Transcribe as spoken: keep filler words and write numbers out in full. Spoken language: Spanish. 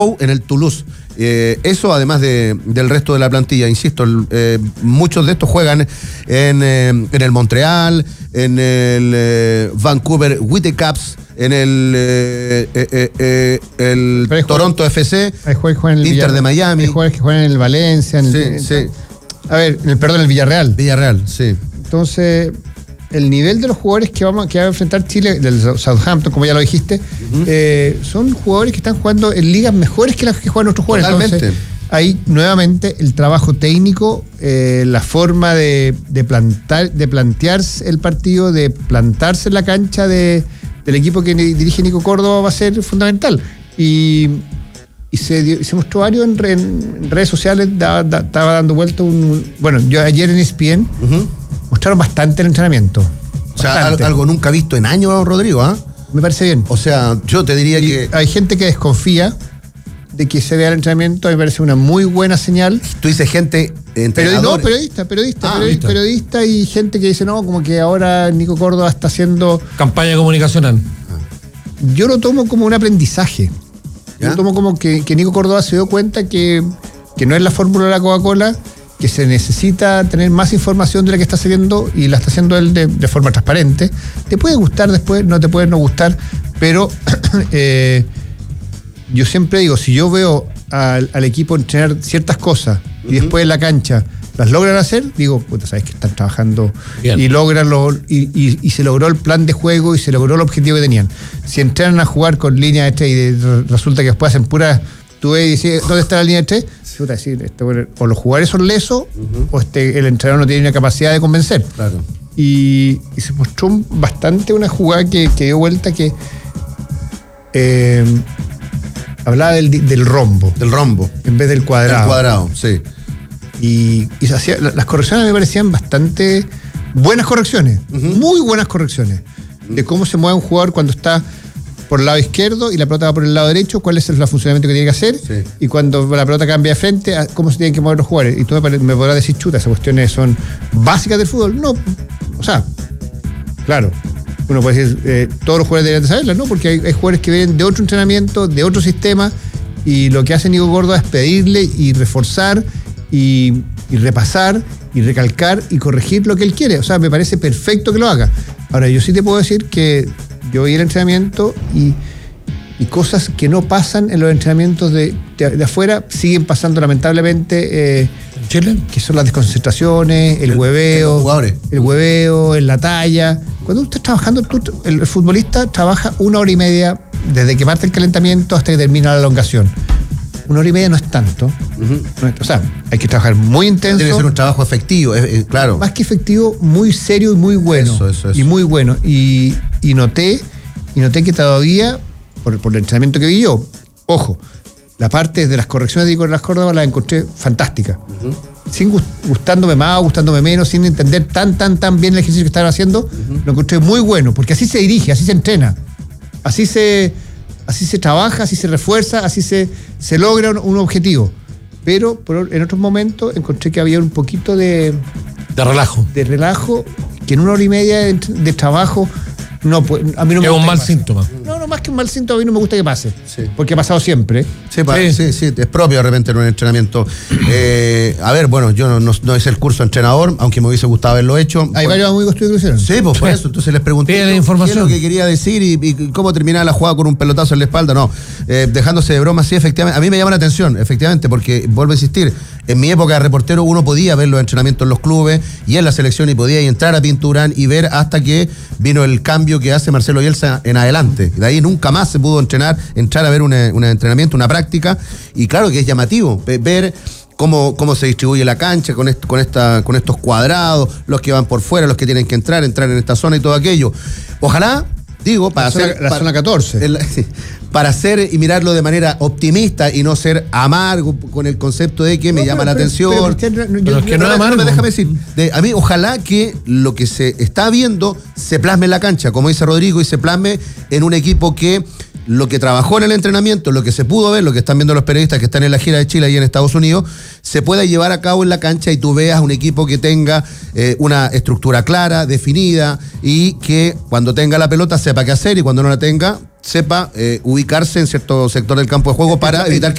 en el Toulouse. Eh, eso además de, del resto de la plantilla, insisto, eh, muchos de estos juegan en, eh, en el Montreal, en el eh, Vancouver Whitecaps, en el, eh, eh, eh, el Toronto juega, F C, hay juega en el Inter Villarreal, de Miami. Hay jugadores que juegan en el Valencia, en el, sí, en, sí. A ver, en el, perdón, en el Villarreal. Villarreal, sí. Entonces, el nivel de los jugadores que vamos que va a enfrentar Chile, del Southampton, como ya lo dijiste, uh-huh. eh, son jugadores que están jugando en ligas mejores que las que juegan nuestros jugadores. Totalmente. Entonces, ahí nuevamente el trabajo técnico, eh, la forma de, de plantar, de plantearse el partido, de plantarse en la cancha de, del equipo que dirige Nico Córdoba va a ser fundamental. Y, y se, dio, se mostró varios en, en redes sociales, da, da, estaba dando vuelta un. Bueno, yo ayer en E S P N. Uh-huh. Mostraron bastante el entrenamiento. O sea, al, algo nunca visto en años, Rodrigo, ¿ah? ¿eh? Me parece bien. O sea, yo te diría y que... Hay gente que desconfía de que se vea el entrenamiento, me parece una muy buena señal. Tú dices gente... Periodista, no, periodista, periodista, ah, periodista, periodista y gente que dice, no, como que ahora Nico Córdoba está haciendo... Campaña comunicacional. Yo lo tomo como un aprendizaje. ¿Ya? Yo lo tomo como que, que Nico Córdoba se dio cuenta que, que no es la fórmula de la Coca-Cola, que se necesita tener más información de la que está haciendo y la está haciendo él de, de forma transparente. Te puede gustar después, no te puede no gustar, pero eh, yo siempre digo, si yo veo al, al equipo entrenar ciertas cosas y uh-huh. después en la cancha las logran hacer, digo, puta, sabes que están trabajando bien. y logran lo, y, y, y se logró el plan de juego y se logró el objetivo que tenían. Si entrenan a jugar con línea de tres y de, resulta que después hacen puras... Tú ves y dices, ¿dónde está la línea de tres? Decir, este, o los jugadores son lesos, uh-huh. o este, el entrenador no tiene una capacidad de convencer. Claro. Y, y se mostró bastante una jugada que, que dio vuelta que eh, hablaba del, del rombo. Del rombo. En vez del cuadrado. Del cuadrado, sí. Y, y se hacía, las correcciones me parecían bastante buenas correcciones, uh-huh. muy buenas correcciones, uh-huh. de cómo se mueve un jugador cuando está por el lado izquierdo y la pelota va por el lado derecho, cuál es el funcionamiento que tiene que hacer, sí. y cuando la pelota cambia de frente, cómo se tienen que mover los jugadores. Y tú me, me podrás decir, chuta, esas cuestiones son básicas del fútbol. No, o sea, claro, uno puede decir, eh, todos los jugadores deberían de saberlas, ¿no? Porque hay, hay jugadores que vienen de otro entrenamiento, de otro sistema, y lo que hace Nico Córdoba es pedirle y reforzar y, y repasar y recalcar y corregir lo que él quiere. O sea, me parece perfecto que lo haga. Ahora, yo sí te puedo decir que yo vi el entrenamiento y, y cosas que no pasan en los entrenamientos de, de, de afuera siguen pasando lamentablemente, eh, ¿en Chile? Que son las desconcentraciones, el hueveo, el hueveo, en la talla. Cuando tú estás trabajando, tú, el, el futbolista trabaja una hora y media desde que parte el calentamiento hasta que termina la elongación. Una hora y media no es tanto. Uh-huh. O sea, hay que trabajar muy intenso. Debe ser un trabajo efectivo, es, es, claro. Más que efectivo, muy serio y muy bueno. Eso, eso, eso. Y muy bueno. Y, y noté, y noté que todavía, por, por el entrenamiento que vi yo, ojo, la parte de las correcciones de Nicolás Córdoba la encontré fantástica. Uh-huh. Sin gustándome más, gustándome menos, sin entender tan, tan, tan bien el ejercicio que estaban haciendo, uh-huh. lo encontré muy bueno, porque así se dirige, así se entrena. Así se... Así se trabaja, así se refuerza, así se, se logra un, un objetivo. Pero por, en otros momentos encontré que había un poquito de... De relajo. De relajo, que en una hora y media de, de trabajo... No, a mí no me es gusta un mal síntoma. No, no, más que un mal síntoma, a mí no me gusta que pase. Sí. Porque ha pasado siempre. Sí, pa, sí. sí, sí, es propio de repente en un entrenamiento. Eh, a ver, bueno, yo no, no, no hice el curso de entrenador, aunque me hubiese gustado haberlo hecho. Hay por... varios amigos tuyos que lo hicieron. Sí, pues por eso. Entonces les pregunté la información. qué es lo que quería decir y, y cómo terminaba la jugada con un pelotazo en la espalda. No, eh, dejándose de broma, sí, efectivamente. A mí me llama la atención, efectivamente, porque vuelvo a insistir, en mi época de reportero uno podía ver los entrenamientos en los clubes y en la selección y podía entrar a Pinturán y ver hasta que vino el cambio que hace Marcelo Bielsa en adelante. De ahí nunca más se pudo entrenar, entrar a ver un entrenamiento, una práctica, y claro que es llamativo ver cómo, cómo se distribuye la cancha con, est, con, esta, con estos cuadrados, los que van por fuera, los que tienen que entrar, entrar en esta zona y todo aquello. Ojalá, digo, para la hacer... Zona, la para, zona catorce. El, para hacer y mirarlo de manera optimista y no ser amargo con el concepto de que me no, llama pero, la pero, atención. Pero, pero, pero, pero es que no es amargo. Déjame decir, de, a mí ojalá que lo que se está viendo se plasme en la cancha, como dice Rodrigo, y se plasme en un equipo que lo que trabajó en el entrenamiento, lo que se pudo ver, lo que están viendo los periodistas que están en la gira de Chile y en Estados Unidos, se pueda llevar a cabo en la cancha y tú veas un equipo que tenga eh, una estructura clara, definida, y que cuando tenga la pelota sepa qué hacer y cuando no la tenga sepa eh, ubicarse en cierto sector del campo de juego para evitar que